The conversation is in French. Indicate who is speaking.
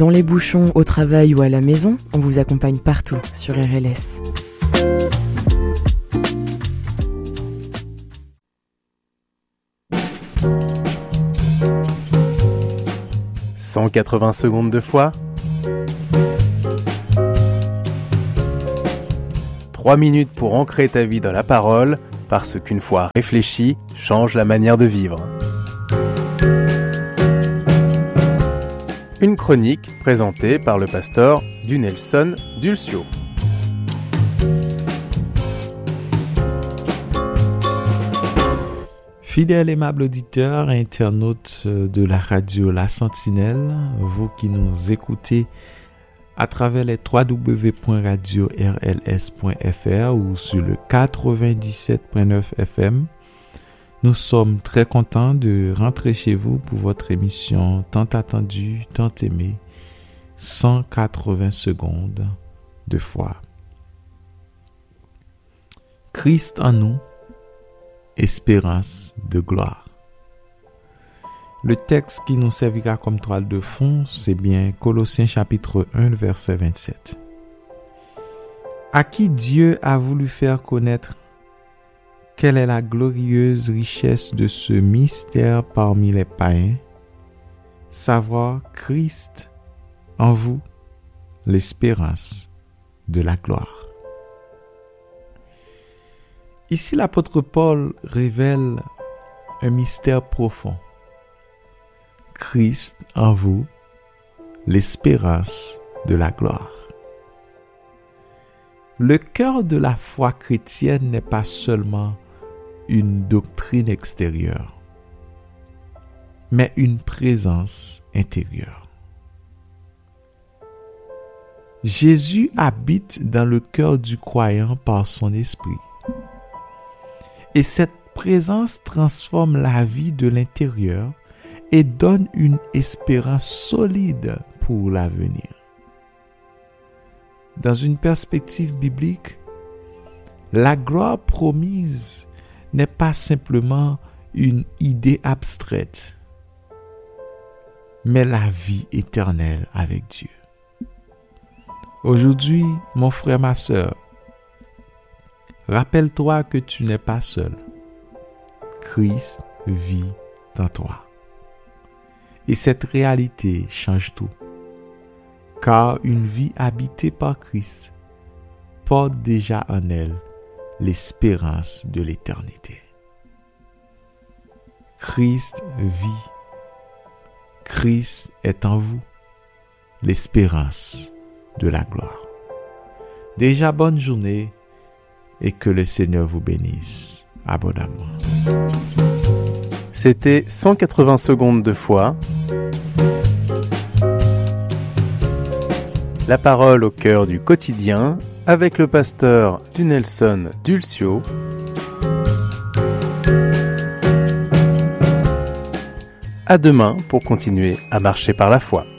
Speaker 1: Dans les bouchons, au travail ou à la maison, on vous accompagne partout sur RLS. «
Speaker 2: 180 secondes de foi » 3 minutes pour ancrer ta vie dans la parole, parce qu'une foi réfléchie change la manière de vivre. Une chronique présentée par le pasteur Dunelson Dulcio.
Speaker 3: Fidèles et aimables auditeurs et internautes de la radio La Sentinelle, vous qui nous écoutez à travers les www.radio-rls.fr ou sur le 97.9 FM, nous sommes très contents de rentrer chez vous pour votre émission tant attendue, tant aimée, 180 secondes de foi. Christ en nous, espérance de gloire. Le texte qui nous servira comme toile de fond, c'est bien Colossiens chapitre 1, verset 27. À qui Dieu a voulu faire connaître quelle est la glorieuse richesse de ce mystère parmi les païens, savoir Christ en vous, l'espérance de la gloire. Ici, l'apôtre Paul révèle un mystère profond. Christ en vous, l'espérance de la gloire. Le cœur de la foi chrétienne n'est pas seulement une doctrine extérieure, mais une présence intérieure. Jésus habite dans le cœur du croyant par son esprit. Et cette présence transforme la vie de l'intérieur et donne une espérance solide pour l'avenir. Dans une perspective biblique, la gloire promise n'est pas simplement une idée abstraite, mais la vie éternelle avec Dieu. Aujourd'hui, mon frère, ma sœur, rappelle-toi que tu n'es pas seul. Christ vit en toi. Et cette réalité change tout. Car une vie habitée par Christ porte déjà en elle l'espérance de l'éternité. Christ vit. Christ est en vous, l'espérance de la gloire. Déjà bonne journée et que le Seigneur vous bénisse abondamment.
Speaker 2: C'était 180 secondes de foi. La parole au cœur du quotidien avec le pasteur Dunelson Dulcio. À demain pour continuer à marcher par la foi.